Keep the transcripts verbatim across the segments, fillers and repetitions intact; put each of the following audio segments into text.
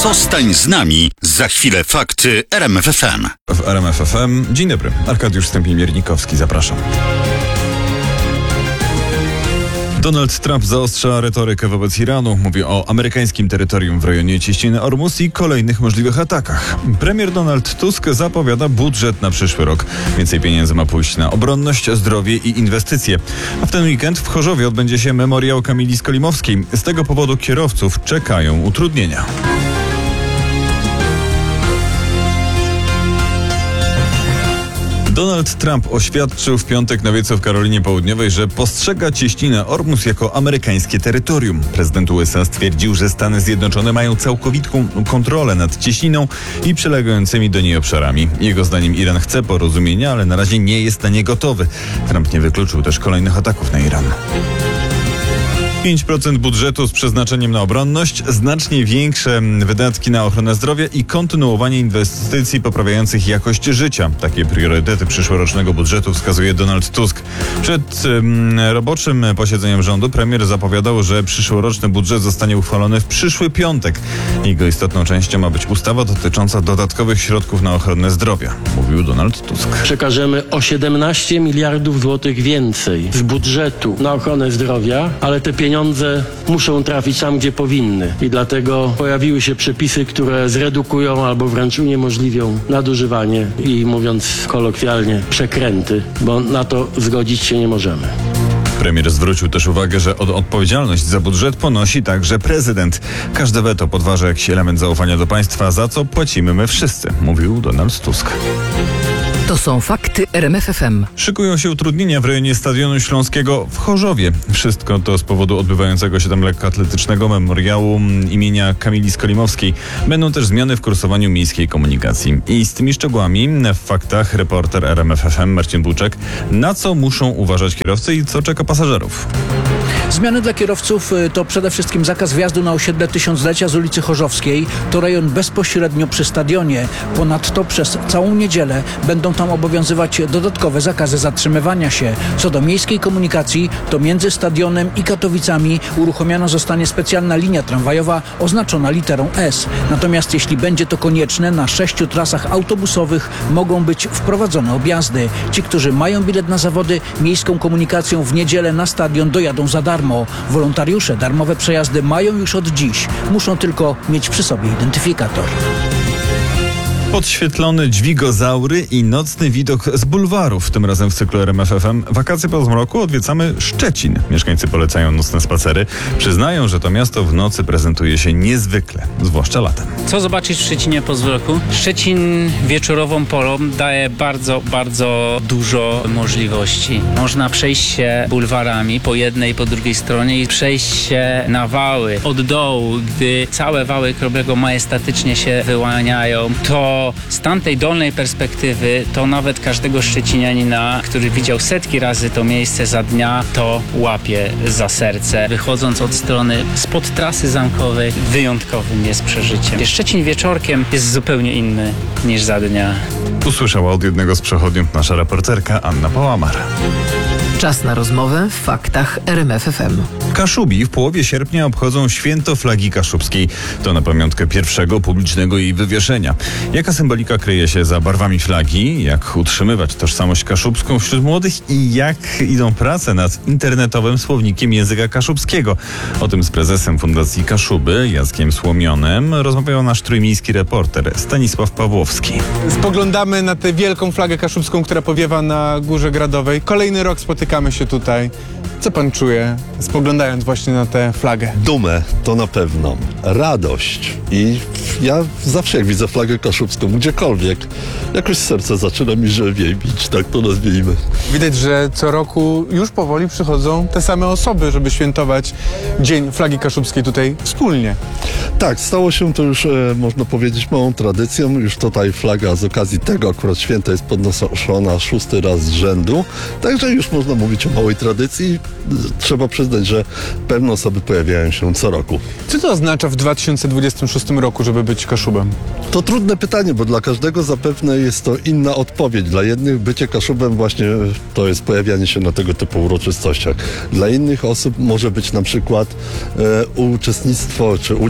Zostań z nami. Za chwilę fakty R M F F M. W R M F F M. Dzień dobry. Arkadiusz Stępień-Miernikowski, zapraszam. Donald Trump zaostrza retorykę wobec Iranu. Mówi o amerykańskim terytorium w rejonie cieśniny Ormus i kolejnych możliwych atakach. Premier Donald Tusk zapowiada budżet na przyszły rok. Więcej pieniędzy ma pójść na obronność, zdrowie i inwestycje. A w ten weekend w Chorzowie odbędzie się memoriał Kamili Skolimowskiej. Z tego powodu kierowców czekają utrudnienia. Donald Trump oświadczył w piątek na wiecu w Karolinie Południowej, że postrzega cieśninę Ormus jako amerykańskie terytorium. Prezydent U S A stwierdził, że Stany Zjednoczone mają całkowitą kontrolę nad cieśniną i przylegającymi do niej obszarami. Jego zdaniem Iran chce porozumienia, ale na razie nie jest na nie gotowy. Trump nie wykluczył też kolejnych ataków na Iran. pięć procent budżetu z przeznaczeniem na obronność, znacznie większe wydatki na ochronę zdrowia i kontynuowanie inwestycji poprawiających jakość życia. Takie priorytety przyszłorocznego budżetu wskazuje Donald Tusk. Przed um, roboczym posiedzeniem rządu premier zapowiadał, że przyszłoroczny budżet zostanie uchwalony w przyszły piątek. Jego istotną częścią ma być ustawa dotycząca dodatkowych środków na ochronę zdrowia, mówił Donald Tusk. Przekażemy o siedemnaście miliardów złotych więcej z budżetu na ochronę zdrowia, ale te pieniądze Pieniądze muszą trafić tam, gdzie powinny. I dlatego pojawiły się przepisy, które zredukują albo wręcz uniemożliwią nadużywanie i, mówiąc kolokwialnie, przekręty, bo na to zgodzić się nie możemy. Premier zwrócił też uwagę, że od odpowiedzialność za budżet ponosi także prezydent. Każde weto podważa jakiś element zaufania do państwa, za co płacimy my wszyscy, mówił Donald Tusk. To są fakty R M F F M. Szykują się utrudnienia w rejonie Stadionu Śląskiego w Chorzowie. Wszystko to z powodu odbywającego się tam lekkoatletycznego memoriału imienia Kamili Skolimowskiej. Będą też zmiany w kursowaniu miejskiej komunikacji. I z tymi szczegółami w faktach reporter R M F F M Marcin Buczek. Na co muszą uważać kierowcy i co czeka pasażerów? Zmiany dla kierowców to przede wszystkim zakaz wjazdu na osiedle Tysiąclecia z ulicy Chorzowskiej. To rejon bezpośrednio przy stadionie. Ponadto przez całą niedzielę będą tam obowiązywać dodatkowe zakazy zatrzymywania się. Co do miejskiej komunikacji, to między stadionem i Katowicami uruchomiona zostanie specjalna linia tramwajowa oznaczona literą S. Natomiast jeśli będzie to konieczne, na sześciu trasach autobusowych mogą być wprowadzone objazdy. Ci, którzy mają bilet na zawody, miejską komunikacją w niedzielę na stadion dojadą za darmo. Wolontariusze darmowe przejazdy mają już od dziś. Muszą tylko mieć przy sobie identyfikator. Podświetlone dźwigozaury i nocny widok z bulwarów. Tym razem w cyklu R M F F M Wakacje po zmroku odwiedzamy Szczecin. Mieszkańcy polecają nocne spacery. Przyznają, że to miasto w nocy prezentuje się niezwykle, zwłaszcza latem. Co zobaczyć w Szczecinie po zmroku? Szczecin wieczorową porą daje bardzo, bardzo dużo możliwości. Można przejść się bulwarami po jednej i po drugiej stronie i przejść się na wały od dołu, gdy całe wały Kroblego majestatycznie się wyłaniają. To z tamtej dolnej perspektywy to nawet każdego szczecinianina, który widział setki razy to miejsce za dnia, to łapie za serce. Wychodząc od strony spod trasy zamkowej, wyjątkowym jest przeżyciem. Szczecin wieczorkiem jest zupełnie inny niż za dnia. Usłyszała od jednego z przechodniów nasza reporterka Anna Pałamar. Czas na rozmowę w faktach R M F F M. Kaszubi w połowie sierpnia obchodzą święto flagi kaszubskiej. To na pamiątkę pierwszego publicznego jej wywieszenia. Jaka symbolika kryje się za barwami flagi? Jak utrzymywać tożsamość kaszubską wśród młodych? I jak idą prace nad internetowym słownikiem języka kaszubskiego? O tym z prezesem Fundacji Kaszuby, Jackiem Słomionem, rozmawiał nasz trójmiejski reporter Stanisław Pawłowski. Spoglądamy na tę wielką flagę kaszubską, która powiewa na Górze Gradowej. Kolejny rok spotykamy się tutaj. Co pan czuje, spoglądając właśnie na tę flagę? Dumę, to na pewno. Radość. I ja zawsze jak widzę flagę kaszubską, gdziekolwiek, jakoś serce zaczyna mi żywniej bić, tak to nazwijmy. Widać, że co roku już powoli przychodzą te same osoby, żeby świętować Dzień Flagi Kaszubskiej tutaj wspólnie. Tak, stało się to już, e, można powiedzieć, małą tradycją. Już tutaj flaga z okazji tego akurat święta jest podnoszona szósty raz z rzędu. Także już można mówić o małej tradycji. Trzeba przyznać, że pewne osoby pojawiają się co roku. Co to oznacza w dwa tysiące dwudziestym szóstym roku, żeby być Kaszubem? To trudne pytanie, bo dla każdego zapewne jest to inna odpowiedź. Dla jednych bycie Kaszubem właśnie to jest pojawianie się na tego typu uroczystościach. Dla innych osób może być na przykład e, uczestnictwo czy udział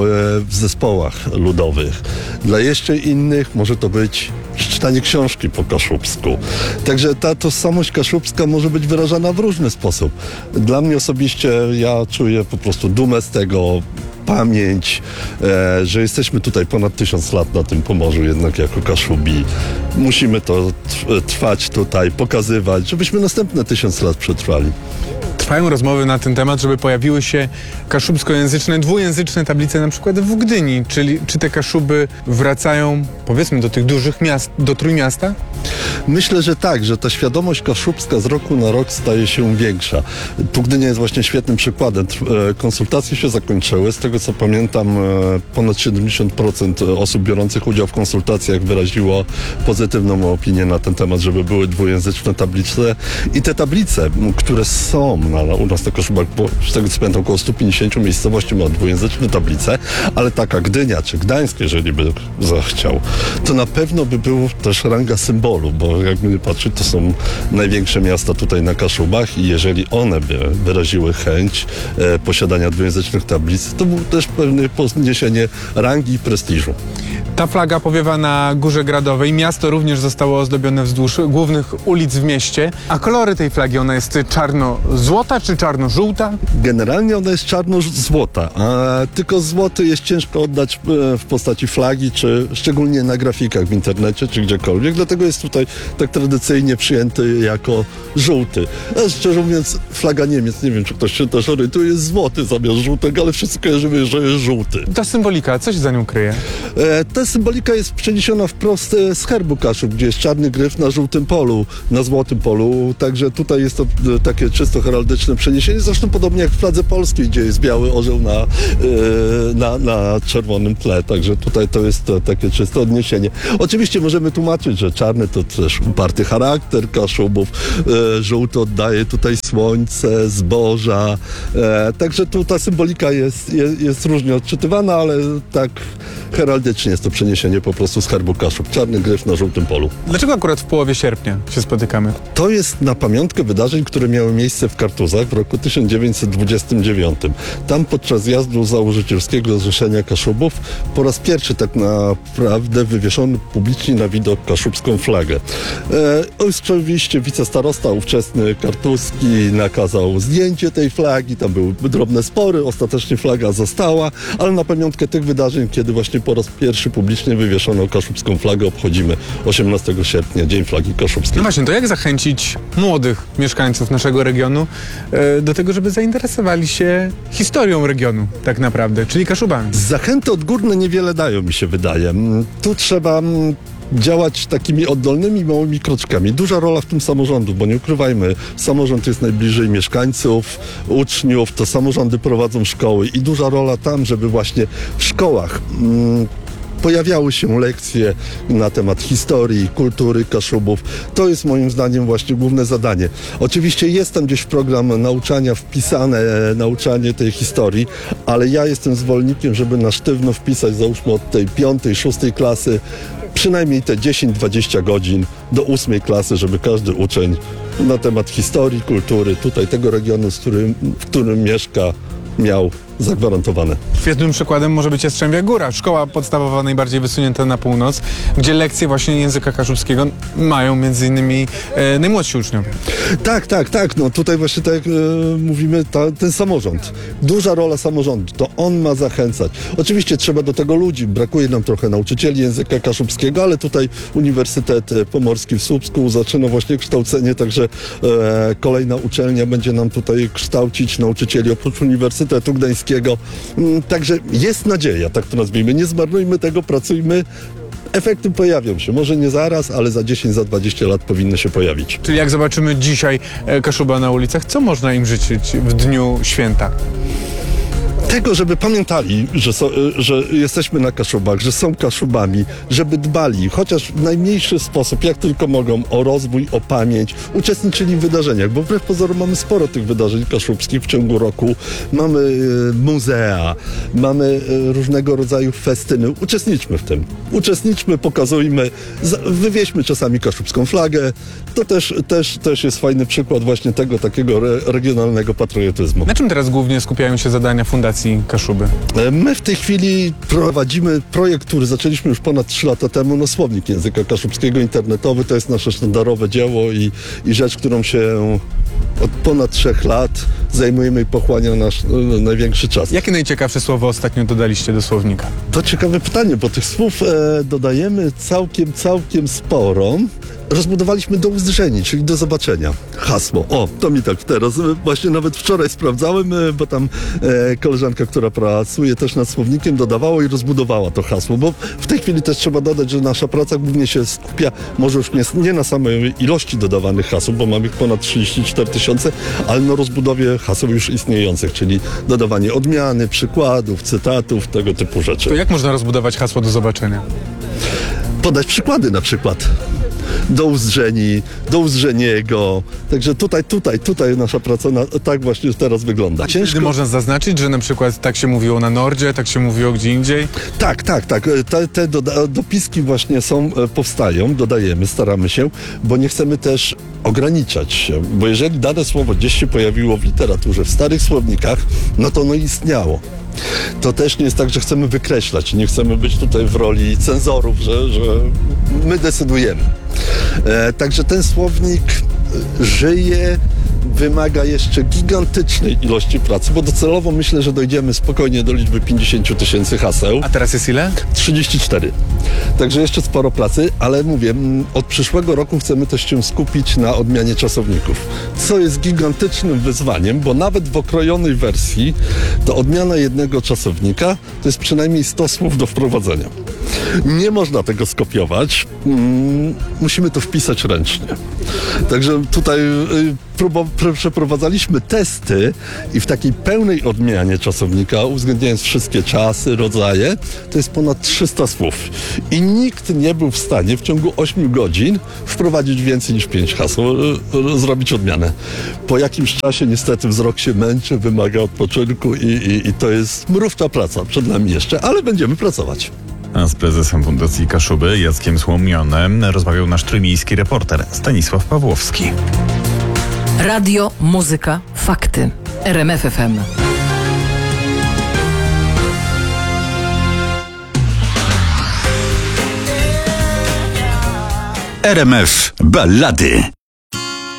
w zespołach ludowych. Dla jeszcze innych może to być czytanie książki po kaszubsku. Także ta tożsamość kaszubska może być wyrażana w różny sposób. Dla mnie osobiście ja czuję po prostu dumę z tego, pamięć, e, że jesteśmy tutaj ponad tysiąc lat na tym Pomorzu jednak jako Kaszubi. Musimy to trwać tutaj, pokazywać, żebyśmy następne tysiąc lat przetrwali. Trwają rozmowy na ten temat, żeby pojawiły się kaszubskojęzyczne, dwujęzyczne tablice na przykład w Gdyni. Czyli czy te Kaszuby wracają, powiedzmy, do tych dużych miast, do Trójmiasta? Myślę, że tak, że ta świadomość kaszubska z roku na rok staje się większa. Tu Gdynia jest właśnie świetnym przykładem. Konsultacje się zakończyły. Z tego co pamiętam, ponad siedemdziesiąt procent osób biorących udział w konsultacjach wyraziło pozytywną opinię na ten temat, żeby były dwujęzyczne tablice. I te tablice, które są na, u nas na Kaszubach, bo z tego co pamiętam około sto pięćdziesiąt miejscowości ma dwujęzyczne tablice, ale taka Gdynia czy Gdańsk, jeżeli by zachciał, to na pewno by było też ranga symbolu, bo jakby patrzeć, to są największe miasta tutaj na Kaszubach i jeżeli one by wyraziły chęć e, posiadania dwujęzycznych tablic, to było też pewne podniesienie rangi i prestiżu. Ta flaga powiewa na Górze Gradowej. Miasto również zostało ozdobione wzdłuż głównych ulic w mieście. A kolory tej flagi, ona jest czarno-złota czy czarno-żółta? Generalnie ona jest czarno-złota, a tylko złoty jest ciężko oddać e, w postaci flagi, czy szczególnie na grafikach w internecie, czy gdziekolwiek. Dlatego jest tutaj tak tradycyjnie przyjęty jako żółty. A szczerze mówiąc, flaga Niemiec, nie wiem, czy ktoś się też orientuje, jest złoty zamiast żółtego, ale wszyscy kojarzymy, że jest żółty. Ta symbolika, co się za nią kryje? E, ta symbolika jest przeniesiona wprost z herbu Kaszub, gdzie jest czarny gryf na żółtym polu, na złotym polu, także tutaj jest to e, takie czysto heraldyczne przeniesienie, zresztą podobnie jak w fladze polskiej, gdzie jest biały orzeł na, e, na, na czerwonym tle, także tutaj to jest to, takie czyste odniesienie. Oczywiście możemy tłumaczyć, że czarny to też uparty charakter Kaszubów, e, żółty oddaje tutaj słońce, zboża, e, także tu ta symbolika jest, jest, jest różnie odczytywana, ale tak heraldycznie jest to przeniesienie po prostu z herbu Kaszub. Czarny gryf na żółtym polu. Dlaczego akurat w połowie sierpnia się spotykamy? To jest na pamiątkę wydarzeń, które miały miejsce w Kartuzach w roku tysiąc dziewięćset dwudziestym dziewiątym. Tam podczas zjazdu założycielskiego Zrzeszenia Kaszubów po raz pierwszy tak naprawdę wywieszono publicznie na widok kaszubską flagę. E, oczywiście wicestarosta ówczesny Kartuzki nakazał zdjęcie tej flagi, tam były drobne spory, ostatecznie flaga została, ale na pamiątkę tych wydarzeń, kiedy właśnie po raz pierwszy publicznie wywieszono kaszubską flagę, obchodzimy osiemnastego sierpnia, Dzień Flagi Kaszubskiej. No właśnie, to jak zachęcić młodych mieszkańców naszego regionu e, do tego, żeby zainteresowali się historią regionu tak naprawdę, czyli Kaszubami? Zachęty odgórne niewiele dają, mi się wydaje. Tu trzeba działać takimi oddolnymi, małymi kroczkami. Duża rola w tym samorządu, bo nie ukrywajmy, samorząd jest najbliżej mieszkańców, uczniów, to samorządy prowadzą szkoły i duża rola tam, żeby właśnie w szkołach mm, pojawiały się lekcje na temat historii, kultury Kaszubów. To jest moim zdaniem właśnie główne zadanie. Oczywiście jest tam gdzieś w program nauczania wpisane e, nauczanie tej historii, ale ja jestem zwolennikiem, żeby na sztywno wpisać, załóżmy od tej piątej, szóstej klasy, przynajmniej te dziesięć dwadzieścia godzin do ósmej klasy, żeby każdy uczeń na temat historii, kultury, tutaj tego regionu, z którym, w którym mieszka, miał zagwarantowane. Świetnym przykładem może być Jastrzębia Góra, szkoła podstawowa najbardziej wysunięta na północ, gdzie lekcje właśnie języka kaszubskiego mają między innymi e, najmłodsi uczniowie. Tak, tak, tak. No tutaj właśnie tak jak e, mówimy, ta, ten samorząd. Duża rola samorządu. To on ma zachęcać. Oczywiście trzeba do tego ludzi. Brakuje nam trochę nauczycieli języka kaszubskiego, ale tutaj Uniwersytet Pomorski w Słupsku zaczyna właśnie kształcenie, także e, kolejna uczelnia będzie nam tutaj kształcić nauczycieli oprócz Uniwersytetu Gdańskiego. Także jest nadzieja, tak to nazwijmy. Nie zmarnujmy tego, pracujmy. Efekty pojawią się. Może nie zaraz, ale za dziesięć, za dwadzieścia lat powinny się pojawić. Czyli jak zobaczymy dzisiaj e, Kaszuba na ulicach, co można im życzyć w dniu święta? Tego, żeby pamiętali, że, so, że jesteśmy na Kaszubach, że są Kaszubami, żeby dbali, chociaż w najmniejszy sposób, jak tylko mogą, o rozwój, o pamięć, uczestniczyli w wydarzeniach, bo wbrew pozorom mamy sporo tych wydarzeń kaszubskich w ciągu roku. Mamy e, muzea, mamy e, różnego rodzaju festyny. Uczestniczmy w tym. Uczestniczmy, pokazujmy, za, wywieźmy czasami kaszubską flagę. To też, też, też jest fajny przykład właśnie tego takiego re, regionalnego patriotyzmu. Na czym teraz głównie skupiają się zadania fundacji modernizacji Kaszuby? E, My w tej chwili prowadzimy projekt, który zaczęliśmy już ponad trzy lata temu, no słownik języka kaszubskiego internetowy. To jest nasze sztandarowe dzieło i, i rzecz, którą się od ponad trzech lat zajmujemy i pochłania nasz no, największy czas. Jakie najciekawsze słowo ostatnio dodaliście do słownika? To ciekawe pytanie, bo tych słów e, dodajemy całkiem, całkiem sporo. Rozbudowaliśmy do uzdrzeni, czyli do zobaczenia. Hasło. O, to mi tak teraz. e, Właśnie nawet wczoraj sprawdzałem, e, bo tam e, koleżanka, która pracuje też nad słownikiem, dodawała i rozbudowała to hasło, bo w tej chwili też trzeba dodać, że nasza praca głównie się skupia może już nie, nie na samej ilości dodawanych haseł, bo mamy ich ponad trzydzieści cztery tysiące, ale na rozbudowie haseł już istniejących, czyli dodawanie odmiany, przykładów, cytatów, tego typu rzeczy. To jak można rozbudować hasło do zobaczenia? Podać przykłady na przykład. Do uzdrzeni, do uzdrzeniego. Także tutaj, tutaj, tutaj nasza praca na, tak właśnie teraz wygląda. Ciężko można zaznaczyć, że na przykład tak się mówiło na Nordzie, tak się mówiło gdzie indziej? Tak, tak, tak. Te, te doda- dopiski właśnie są, e, powstają, dodajemy, staramy się, bo nie chcemy też ograniczać się, bo jeżeli dane słowo gdzieś się pojawiło w literaturze, w starych słownikach, no to ono istniało. To też nie jest tak, że chcemy wykreślać, nie chcemy być tutaj w roli cenzorów, że, że my decydujemy. E, także ten słownik e, żyje, wymaga jeszcze gigantycznej ilości pracy, bo docelowo myślę, że dojdziemy spokojnie do liczby pięćdziesiąt tysięcy haseł. A teraz jest ile? trzydzieści cztery. Także jeszcze sporo pracy, ale mówię, m, od przyszłego roku chcemy też się skupić na odmianie czasowników, co jest gigantycznym wyzwaniem, bo nawet w okrojonej wersji to odmiana jednego czasownika to jest przynajmniej sto słów do wprowadzenia. Nie można tego skopiować, mm, musimy to wpisać ręcznie. Także tutaj y, próbo, pr- przeprowadzaliśmy testy i w takiej pełnej odmianie czasownika, uwzględniając wszystkie czasy, rodzaje, to jest ponad trzysta słów. I nikt nie był w stanie w ciągu ośmiu godzin wprowadzić więcej niż pięć haseł, y, y, zrobić odmianę. Po jakimś czasie niestety wzrok się męczy, wymaga odpoczynku i, i, i to jest mrówcza praca przed nami jeszcze, ale będziemy pracować. A z prezesem Fundacji Kaszuby, Jackiem Słomionem, rozmawiał nasz trójmiejski reporter Stanisław Pawłowski. Radio, muzyka, fakty. R M F F M. R M F Ballady.